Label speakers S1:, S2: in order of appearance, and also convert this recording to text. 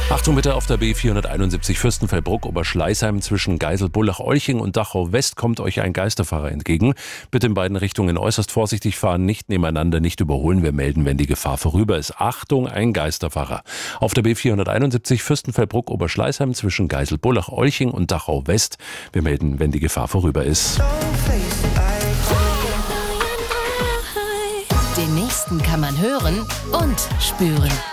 S1: Achtung bitte, auf der B471 Fürstenfeldbruck Oberschleißheim zwischen Geisel-Bullach-Olching und Dachau-West kommt euch ein Geisterfahrer entgegen. Bitte in beiden Richtungen äußerst vorsichtig fahren, nicht nebeneinander, nicht überholen. Wir melden, wenn die Gefahr vorüber ist. Achtung, ein Geisterfahrer. Auf der B471 Fürstenfeldbruck Oberschleißheim zwischen Geisel-Bullach-Olching und Dachau-West. Wir melden, wenn die Gefahr vorüber ist.
S2: Den nächsten kann man hören und spüren.